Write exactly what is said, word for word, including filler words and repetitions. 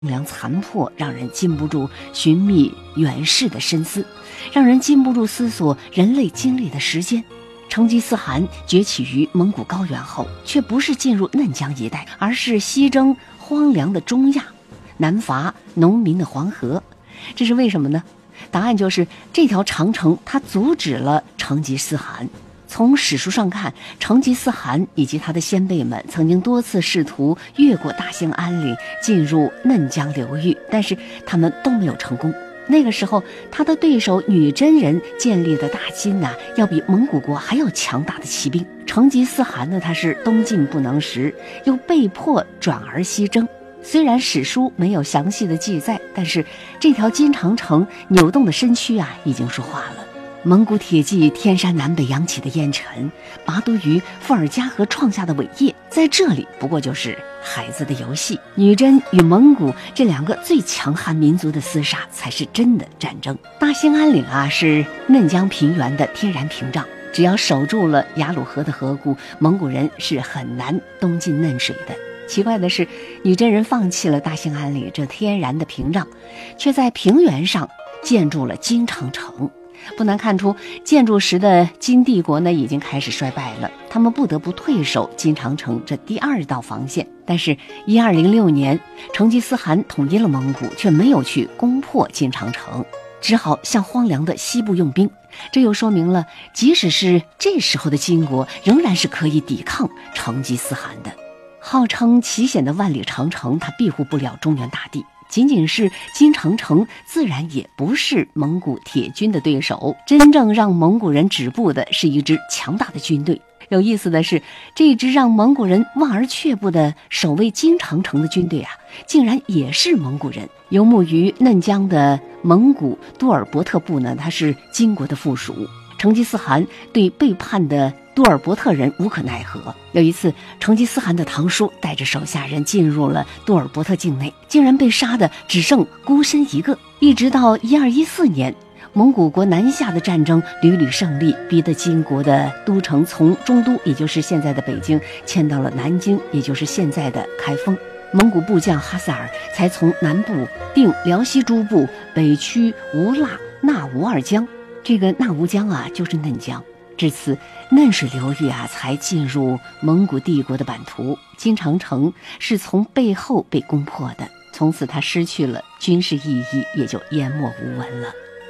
凉残破，让人禁不住寻觅远世的深思，让人禁不住思索人类经历的时间。成吉思汗崛起于蒙古高原后，却不是进入嫩江一带，而是西征荒凉的中亚，南伐农民的黄河。这是为什么呢？答案就是这条长城它阻止了成吉思汗。从史书上看，成吉思汗以及他的先辈们曾经多次试图越过大兴安岭进入嫩江流域，但是他们都没有成功。那个时候他的对手女真人建立的大金呐、啊，要比蒙古国还要强大的骑兵。成吉思汗呢，他是东进不能时，又被迫转而西征。虽然史书没有详细的记载，但是这条金长城扭动的身躯啊，已经说话了。蒙古铁骑天山南北扬起的烟尘，拔都于伏尔加河创下的伟业，在这里不过就是孩子的游戏。女真与蒙古这两个最强悍民族的厮杀，才是真的战争。大兴安岭啊，是嫩江平原的天然屏障，只要守住了雅鲁河的河谷，蒙古人是很难东进嫩水的。奇怪的是，女真人放弃了大兴安岭这天然的屏障，却在平原上建筑了金长城。不难看出，建筑时的金帝国呢已经开始衰败了，他们不得不退守金长城这第二道防线。但是一二零六年，成吉思汗统一了蒙古，却没有去攻破金长城，只好向荒凉的西部用兵。这又说明了，即使是这时候的金国，仍然是可以抵抗成吉思汗的。号称奇险的万里长城，它庇护不了中原大地。仅仅是金长城，自然也不是蒙古铁军的对手。真正让蒙古人止步的是一支强大的军队。有意思的是，这支让蒙古人望而却步的守卫金长城的军队啊，竟然也是蒙古人。游牧于嫩江的蒙古都尔伯特部呢，它是金国的附属。成吉思汗对背叛的都尔伯特人无可奈何。有一次，成吉思汗的堂叔带着手下人进入了都尔伯特境内，竟然被杀的只剩孤身一个。一直到一二一四年，蒙古国南下的战争屡屡胜利，逼得金国的都城从中都，也就是现在的北京，迁到了南京，也就是现在的开封。蒙古部将哈萨尔才从南部定辽西诸部，北驱无腊、纳吾二江。这个纳吾江啊，就是嫩江。至此，嫩水流域啊，才进入蒙古帝国的版图。金长城是从背后被攻破的，从此它失去了军事意义，也就淹没无闻了。